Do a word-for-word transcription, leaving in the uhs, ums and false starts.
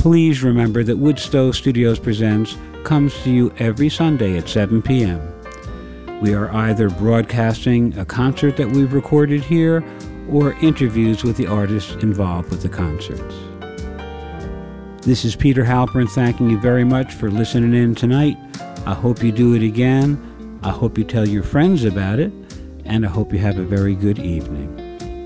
Please remember that Wood Stove Studios Presents comes to you every Sunday at seven p.m. We are either broadcasting a concert that we've recorded here or interviews with the artists involved with the concerts. This is Peter Halpern thanking you very much for listening in tonight. I hope you do it again. I hope you tell your friends about it, and I hope you have a very good evening.